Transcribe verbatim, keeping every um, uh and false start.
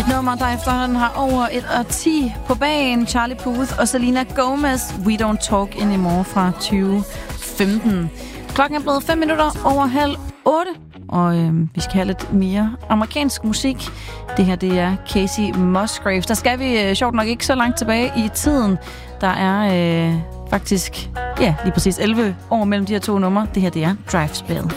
Nummer, der efterhånden har over et årti på bagen. Charlie Puth og Selena Gomez, We Don't Talk Anymore fra tyve femten. Klokken er blevet fem minutter over halv otte, og øh, vi skal have lidt mere amerikansk musik. Det her, det er Casey Musgraves. Der skal vi øh, sjovt nok ikke så langt tilbage i tiden. Der er øh, faktisk, ja, lige præcis elleve år mellem de her to numre. Det her, det er Drive-spillet.